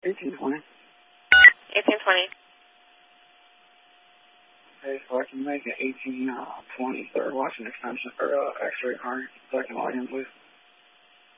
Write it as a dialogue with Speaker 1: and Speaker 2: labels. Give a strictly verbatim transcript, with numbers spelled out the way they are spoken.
Speaker 1: eighteen twenty.
Speaker 2: eighteen twenty.
Speaker 1: Okay, so I can make it eighteen twenty, third watching extension, or uh, X-ray card, so I can log in, please.